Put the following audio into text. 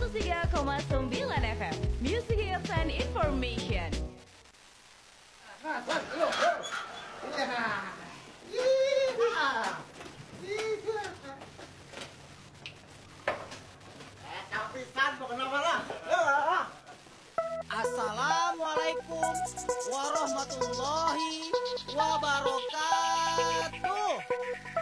103,9 FM. Music Hits and Information. Assalamualaikum warahmatullahi wabarakatuh.